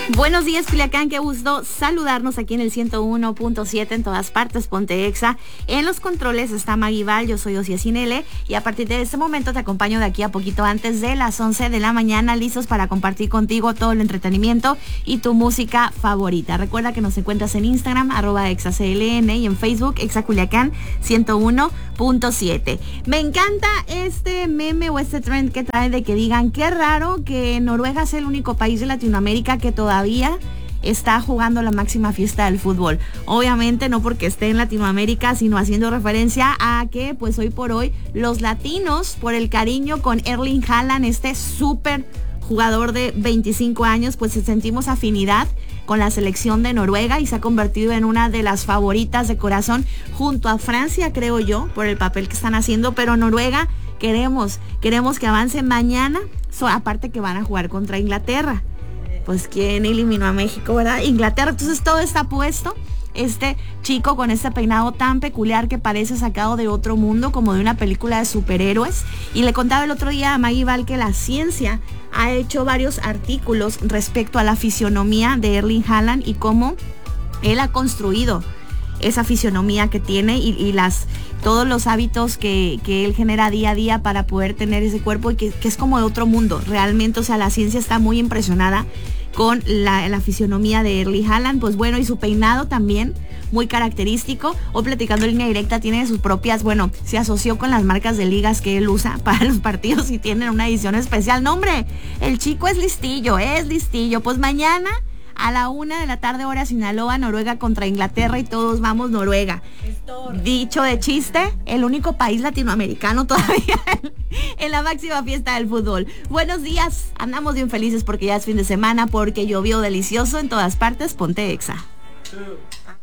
Buenos días, Culiacán, qué gusto saludarnos aquí en el 101.7 en todas partes, Ponte Exa. En los controles está Maggie Val, yo soy Osia Cinele y a partir de este momento te acompaño de aquí a poquito antes de las 11 de la mañana, listos para compartir contigo todo el entretenimiento y tu música favorita. Recuerda que nos encuentras en Instagram, @ExaCLN y en Facebook, Exa Culiacán 101.7. Me encanta este meme o este trend que trae de que digan, qué raro que Noruega sea el único país de Latinoamérica que todavía está jugando la máxima fiesta del fútbol. Obviamente no porque esté en Latinoamérica, sino haciendo referencia a que pues hoy por hoy los latinos, por el cariño con Erling Haaland, este súper jugador de 25 años, pues sentimos afinidad con la selección de Noruega y se ha convertido en una de las favoritas de corazón junto a Francia, creo yo, por el papel que están haciendo, pero Noruega queremos que avance mañana, aparte que van a jugar contra Inglaterra. Pues quién eliminó a México, ¿verdad? Inglaterra. Entonces todo está puesto. Este chico con este peinado tan peculiar que parece sacado de otro mundo, como de una película de superhéroes. Y le contaba el otro día a Maggie Val que la ciencia ha hecho varios artículos respecto a la fisionomía de Erling Haaland y cómo él ha construido esa fisionomía que tiene y todos los hábitos que él genera día a día para poder tener ese cuerpo y que es como de otro mundo. Realmente, o sea, la ciencia está muy impresionada con la fisionomía de Erling Haaland. Pues bueno, y su peinado también muy característico. O platicando en línea directa, tiene sus propias, bueno, se asoció con las marcas de ligas que él usa para los partidos y tienen una edición especial. No, hombre, el chico es listillo. Pues mañana a la 1 de la tarde, hora Sinaloa, Noruega contra Inglaterra y todos vamos Noruega. Dicho de chiste, el único país latinoamericano todavía en la máxima fiesta del fútbol. Buenos días, andamos bien felices porque ya es fin de semana, porque llovió delicioso en todas partes. Ponte Exa.